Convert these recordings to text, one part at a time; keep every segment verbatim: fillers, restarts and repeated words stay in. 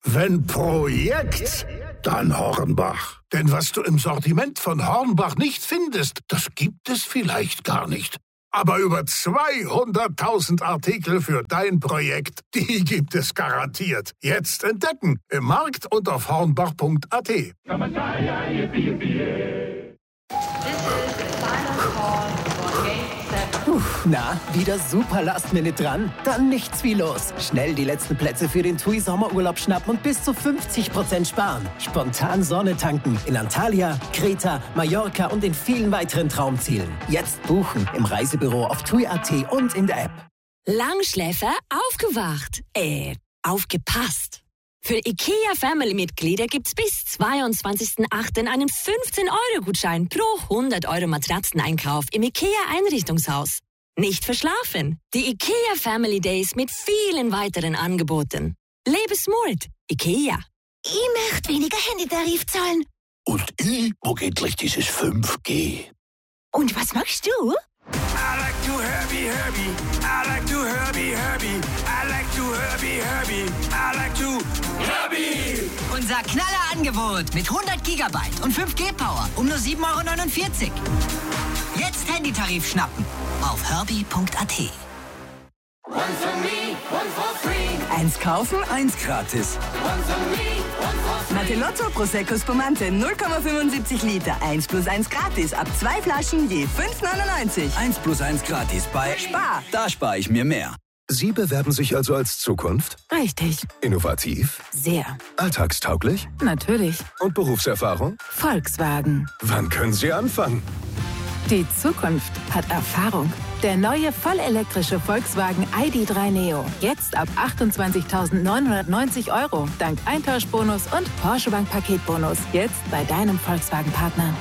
Wenn Projekt, dann Hornbach. Denn was du im Sortiment von Hornbach nicht findest, das gibt es vielleicht gar nicht. Aber über zweihunderttausend Artikel für dein Projekt, die gibt es garantiert. Jetzt entdecken im Markt und auf hornbach punkt a t. Puh, na, wieder super Last-Minute dran? Dann nichts wie los. Schnell die letzten Plätze für den T U I Sommerurlaub schnappen und bis zu fünfzig Prozent sparen. Spontan Sonne tanken in Antalya, Kreta, Mallorca und in vielen weiteren Traumzielen. Jetzt buchen im Reisebüro auf T U I punkt a t und in der App. Langschläfer aufgewacht. Äh, aufgepasst. Für IKEA Family-Mitglieder gibt's bis zweiundzwanzigsten achten einen fünfzehn-Euro-Gutschein pro hundert Euro Matratzeneinkauf im IKEA-Einrichtungshaus. Nicht verschlafen. Die IKEA Family Days mit vielen weiteren Angeboten. Lebe smart. IKEA. Ich möchte weniger Handytarif zahlen. Und ich mag endlich dieses fünf G. Und was machst du? I like to Herbie, Herbie. I like to Herbie, Herbie. I like to Herbie, Herbie. I like to Herbie. Unser Knallerangebot mit hundert Gigabyte und fünf G Power um nur sieben Euro neunundvierzig. Jetzt Handytarif schnappen auf herbie punkt a t. One for me, one for free. Eins kaufen, eins gratis. One for me, one for free. Natelotto Prosecco Spumante null Komma fünfundsiebzig Liter. eins plus eins gratis. Ab zwei Flaschen je fünf neunundneunzig. eins plus eins gratis bei Spar. Da spare ich mir mehr. Sie bewerben sich also als Zukunft? Richtig. Innovativ? Sehr. Alltagstauglich? Natürlich. Und Berufserfahrung? Volkswagen. Wann können Sie anfangen? Die Zukunft hat Erfahrung. Der neue vollelektrische Volkswagen I D drei Neo. Jetzt ab achtundzwanzigtausendneunhundertneunzig Euro. Dank Eintauschbonus und Porsche Bank Paketbonus. Jetzt bei deinem Volkswagen-Partner.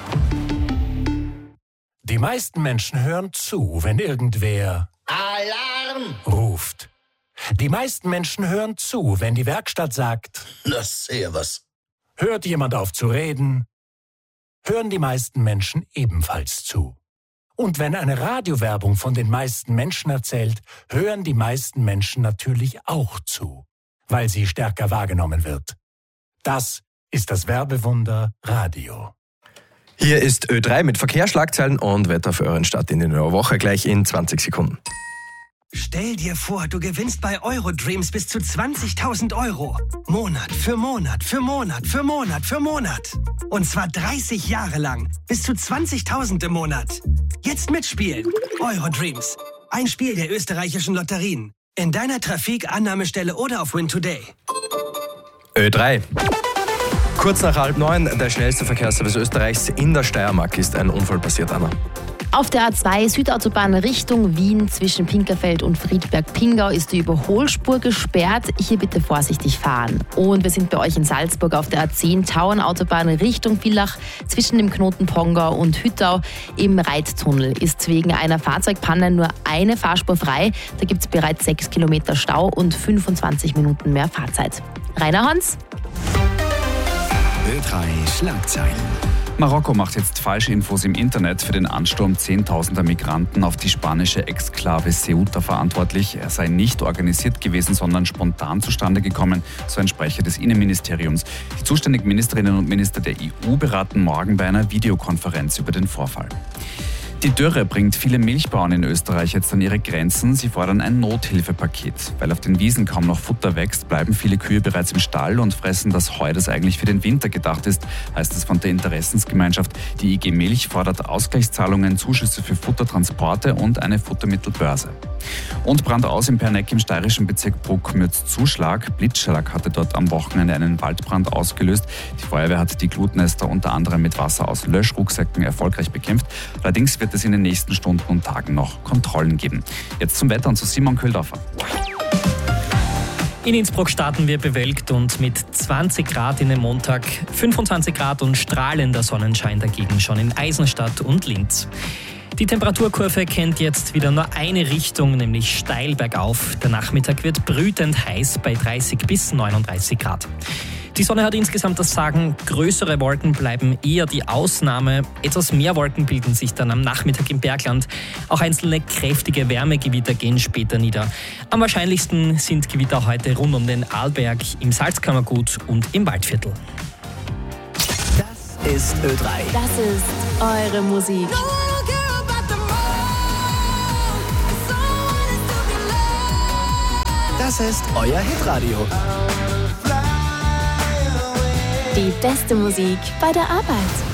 Die meisten Menschen hören zu, wenn irgendwer Alarm ruft. Die meisten Menschen hören zu, wenn die Werkstatt sagt, na servus. Hört jemand auf zu reden, hören die meisten Menschen ebenfalls zu. Und wenn eine Radiowerbung von den meisten Menschen erzählt, hören die meisten Menschen natürlich auch zu, weil sie stärker wahrgenommen wird. Das ist das Werbewunder Radio. Hier ist Ö drei mit Verkehrsschlagzeilen und Wetter für euren Start in die neue Woche gleich in zwanzig Sekunden. Stell dir vor, du gewinnst bei Eurodreams bis zu zwanzigtausend Euro. Monat für Monat für Monat für Monat für Monat. Und zwar dreißig Jahre lang. Bis zu zwanzigtausend im Monat. Jetzt mitspielen. Eurodreams. Ein Spiel der österreichischen Lotterien. In deiner Trafik, Annahmestelle oder auf Win Today. Ö drei. Kurz nach halb neun, der schnellste Verkehrsservice Österreichs in der Steiermark ist ein Unfall passiert, Anna. Auf der A zwei Südautobahn Richtung Wien zwischen Pinkerfeld und Friedberg-Pingau ist die Überholspur gesperrt. Hier bitte vorsichtig fahren. Und wir sind bei euch in Salzburg auf der A zehn Tauernautobahn Richtung Villach zwischen dem Knoten Pongau und Hüttau im Reittunnel ist wegen einer Fahrzeugpanne nur eine Fahrspur frei. Da gibt es bereits sechs Kilometer Stau und fünfundzwanzig Minuten mehr Fahrzeit. Rainer Hans. Ö drei Schlagzeilen. Marokko macht jetzt falsche Infos im Internet für den Ansturm zehntausender Migranten auf die spanische Exklave Ceuta verantwortlich. Er sei nicht organisiert gewesen, sondern spontan zustande gekommen, so ein Sprecher des Innenministeriums. Die zuständigen Ministerinnen und Minister der E U beraten morgen bei einer Videokonferenz über den Vorfall. Die Dürre bringt viele Milchbauern in Österreich jetzt an ihre Grenzen. Sie fordern ein Nothilfepaket. Weil auf den Wiesen kaum noch Futter wächst, bleiben viele Kühe bereits im Stall und fressen das Heu, das eigentlich für den Winter gedacht ist, heißt es von der Interessensgemeinschaft. Die I G Milch fordert Ausgleichszahlungen, Zuschüsse für Futtertransporte und eine Futtermittelbörse. Und Brand aus im Perneck im steirischen Bezirk Bruckmürz-Zuschlag. Blitzschlag hatte dort am Wochenende einen Waldbrand ausgelöst. Die Feuerwehr hat die Glutnester unter anderem mit Wasser aus Löschrucksäcken erfolgreich bekämpft. Allerdings wird es in den nächsten Stunden und Tagen noch Kontrollen geben. Jetzt zum Wetter und zu Simon Köhldorfer. In Innsbruck starten wir bewölkt und mit zwanzig Grad in den Montag, fünfundzwanzig Grad und strahlender Sonnenschein dagegen schon in Eisenstadt und Linz. Die Temperaturkurve kennt jetzt wieder nur eine Richtung, nämlich steil bergauf. Der Nachmittag wird brütend heiß bei dreißig bis neununddreißig Grad. Die Sonne hat insgesamt das Sagen, größere Wolken bleiben eher die Ausnahme. Etwas mehr Wolken bilden sich dann am Nachmittag im Bergland. Auch einzelne kräftige Wärmegewitter gehen später nieder. Am wahrscheinlichsten sind Gewitter heute rund um den Arlberg, im Salzkammergut und im Waldviertel. Das ist Ö drei. Das ist eure Musik. Das ist euer Hitradio. Die beste Musik bei der Arbeit.